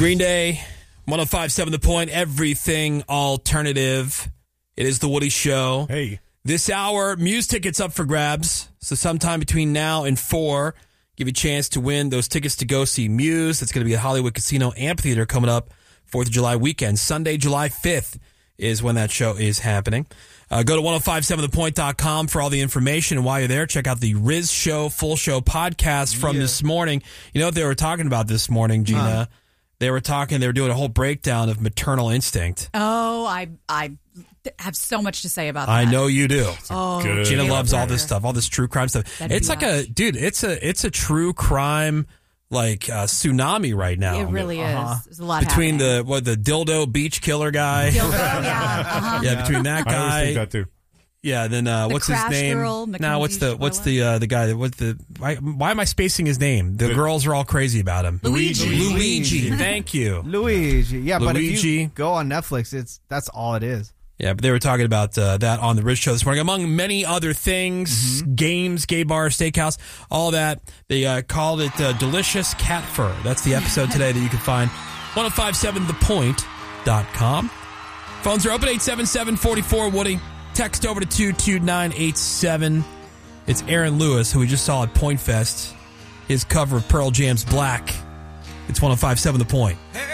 Green Day, 105.7 The Point, everything alternative. It is the Woody Show. Hey. This hour, Muse tickets up for grabs. So sometime between now and 4, give you a chance to win those tickets to go see Muse. It's going to be at Hollywood Casino Amphitheater coming up 4th of July weekend. Sunday, July 5th is when that show is happening. Go to 1057thepoint.com for all the information. And while you're there, check out the Riz Show full show podcast from this morning. You know what they were talking about this morning, Gina? They were doing a whole breakdown of Maternal Instinct. Oh, I have so much to say about that. I know you do. Oh, Good. Gina loves all this stuff, all this true crime stuff. It's like it's a true crime tsunami right now. It really is. There's a lot between happening. the dildo beach killer guy. Yeah, between that guy. I always think that too. Yeah, then what's his Crash name? Girl, Now what's the guy? Why am I spacing his name? The girls are all crazy about him. Luigi. Thank you. Luigi. Yeah, but if Luigi. you go on Netflix, that's all it is. Yeah, but they were talking about that on the Riz Show this morning, among many other things, games, gay bar, steakhouse, all that. They called it Delicious Cat Fur. That's the episode today that you can find 1057thepoint.com. Phones are open, 877-44-WOODY. Text over to 22987. It's Aaron Lewis, who we just saw at Point Fest. His cover of Pearl Jam's Black. It's 1057 The Point.